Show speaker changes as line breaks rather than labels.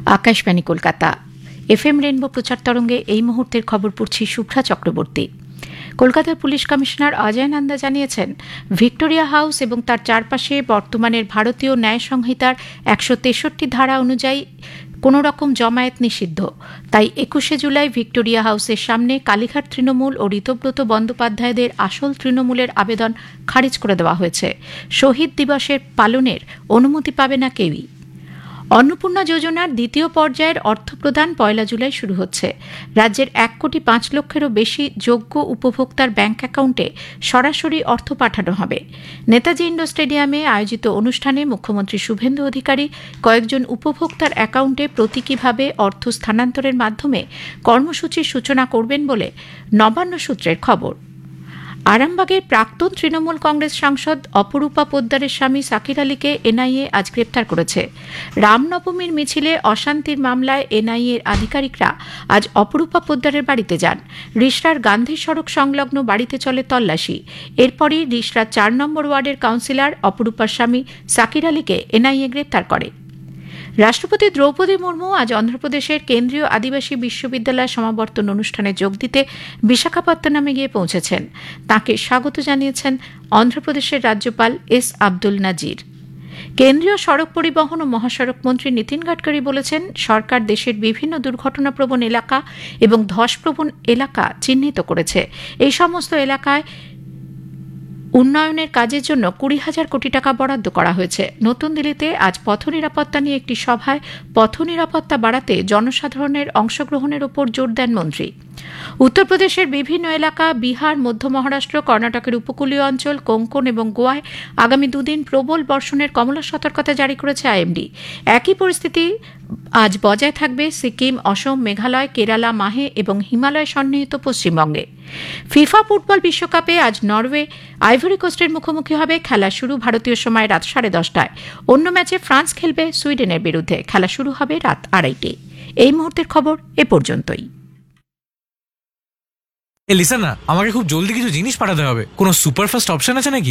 Akashvani Kolkata FM rainbow প্রচার তরঙ্গে এই মুহূর্তের খবর পড়ছি শুভ্রা চক্রবর্তী। কলকাতার পুলিশ কমিশনার অজয় নন্দা জানিয়েছেন, ভিক্টোরিয়া হাউস এবং তার চারপাশে বর্তমানের ভারতীয় ন্যায় সংহিতার ১৬৩ ধারা অনুযায়ী কোনো রকম জমায়েত নিষিদ্ধ। তাই ২১শে জুলাই ভিক্টোরিয়া হাউসের সামনে কালীঘাট তৃণমূল ও ঋতব্রত বন্দ্যোপাধ্যায়দের আসল তৃণমূলের আবেদন খারিজ করে দেওয়া হয়েছে। শহীদ দিবসের পালনের অনুমতি পাবে না কেউই। অন্নপূর্ণা যোজনার দ্বিতীয় পর্যায়ের অর্থ প্রদান ১ জুলাই শুরু হচ্ছে। রাজ্যের ১,৫,০০,০০০-এরও বেশি যোগ্য উপভোক্তার ব্যাংক অ্যাকাউন্টে সরাসরি অর্থ পাঠানো হবে। নেতাজি ইন্ডোর স্টেডিয়ামে আয়োজিত অনুষ্ঠানে মুখ্যমন্ত্রী শুভেন্দু অধিকারী কয়েকজন উপভোক্তার অ্যাকাউন্টে প্রতীকীভাবে অর্থ স্থানান্তরের মাধ্যমে কর্মসূচির সূচনা করবেন বলে নবান্ন সূত্রের খবর। আরামবাগের প্রাক্তন তৃণমূল কংগ্রেস সাংসদ অপরূপা পোদ্দারের স্বামী সাকির আলীকে এনআইএ আজ গ্রেপ্তার করেছে। রামনবমীর মিছিলে অশান্তির মামলায় এনআইএর আধিকারিকরা আজ অপরূপা পোদ্দারের বাড়িতে যান। রিষড়ার গান্ধী সড়ক সংলগ্ন বাড়িতে চলে তল্লাশি। এরপরই রিষড়ার ৪ নম্বর ওয়ার্ডের কাউন্সিলর অপরূপার স্বামী সাকির আলীকে এনআইএ গ্রেপ্তার করে। রাষ্ট্রপতি দ্রৌপদী মুর্মু আজ অন্ধ্রপ্রদেশের কেন্দ্রীয় আদিবাসী বিশ্ববিদ্যালয় সমাবর্তন অনুষ্ঠানে যোগ দিতে বিশাখাপত্তনমে গিয়ে পৌঁছেছেন। তাঁকে স্বাগত জানিয়েছেন অন্ধ্রপ্রদেশের রাজ্যপাল এস আব্দুল নাজির। কেন্দ্রীয় সড়ক পরিবহন ও মহাসড়ক মন্ত্রী নীতিন গাডকারি বলেছেন, সরকার দেশের বিভিন্ন দুর্ঘটনাপ্রবণ এলাকা এবং ধসপ্রবণ এলাকা চিহ্নিত করেছে। এই সমস্ত এলাকায় উন্নয়নের কাজের জন্য ২০,০০০ কোটি টাকা বরাদ্দ করা হয়েছে। নতুন দিল্লিতে আজ পথ নিরাপত্তা নিয়ে একটি সভায় পথ নিরাপত্তা বাড়াতে জনসাধারণের অংশগ্রহণের উপর জোর দেন মন্ত্রী। উত্তরপ্রদেশের বিভিন্ন এলাকা, বিহার, মধ্য মহারাষ্ট্র, কর্ণাটকের উপকূলীয় অঞ্চল, কোঙ্কণ এবং গোয়ায় আগামী দুদিন প্রবল বর্ষণের কমলা সতর্কতা জারি করেছে আইএমডি। একই পরিস্থিতি আজ বজায় থাকবে সিকিম, অসম, মেঘালয়, কেরালা, মাহে এবং হিমালয় সন্নিহিত পশ্চিমবঙ্গে। ফিফা ফুটবল বিশ্বকাপে আজ নরওয়ে আইভরি কোস্টের মুখোমুখি হবে। খেলা শুরু ভারতীয় সময় রাত 10:30টায়। অন্য ম্যাচে ফ্রান্স খেলবে সুইডেনের বিরুদ্ধে। খেলা শুরু হবে রাত 2:30টায়। এই মুহূর্তের খবর এ পর্যন্তই।
লিসা না, আমাকে খুব জলদি কিছু জিনিস পাঠাতে হবে। কোনো সুপারফাস্ট অপশন আছে নাকি?